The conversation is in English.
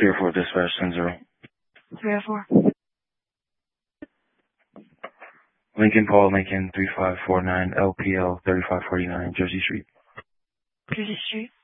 304 dispatch 10-0. 304. Lincoln Paul Lincoln 3549 LPL 3549 Jersey Street. Jersey Street.